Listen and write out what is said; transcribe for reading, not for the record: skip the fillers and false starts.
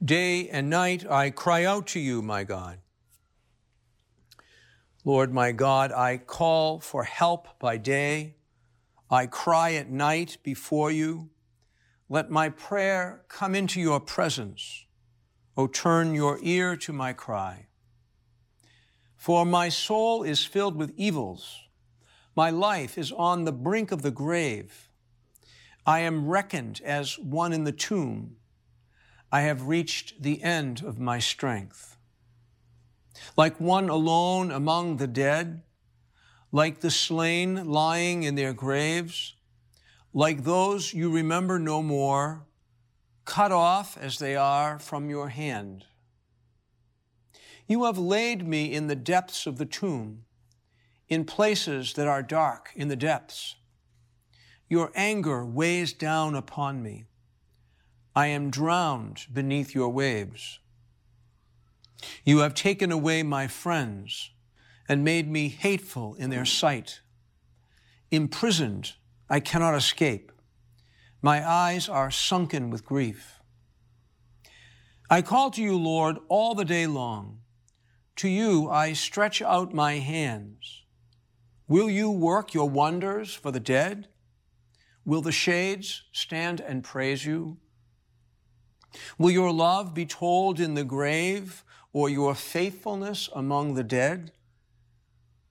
Day and night I cry out to you, my God. Lord, my God, I call for help by day. I cry at night before you. Let my prayer come into your presence. O turn your ear to my cry. For my soul is filled with evils. My life is on the brink of the grave. I am reckoned as one in the tomb. I have reached the end of my strength. Like one alone among the dead, like the slain lying in their graves, like those you remember no more, cut off as they are from your hand. You have laid me in the depths of the tomb, in places that are dark in the depths. Your anger weighs down upon me. I am drowned beneath your waves. You have taken away my friends and made me hateful in their sight. Imprisoned, I cannot escape. My eyes are sunken with grief. I call to you, Lord, all the day long. To you I stretch out my hands. Will you work your wonders for the dead? Will the shades stand and praise you? Will your love be told in the grave, or your faithfulness among the dead?